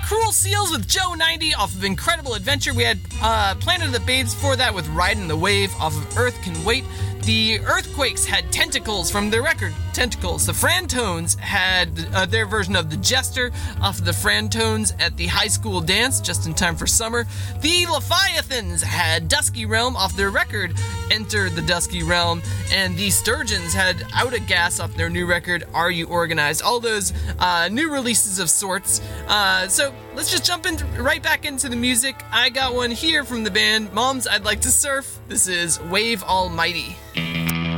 Cruel Seals with Joe 90 off of Incredible Adventure. We had Planet of the Babes before that with Riding the Wave off of Earth Can Wait. The Earthquakes had Tentacles from their record Tentacles. The Frantones had their version of The Jester off of the Frantones at the High School Dance, just in time for summer. The Leviathans had Dusky Realm off their record Enter the Dusky Realm. And the Sturgeons had Out of Gas off their new record Are You Organized? All those new releases of sorts. So let's just jump right back into the music. I got one here from the band Moms I'd Like to Surf. This is Wave Almighty.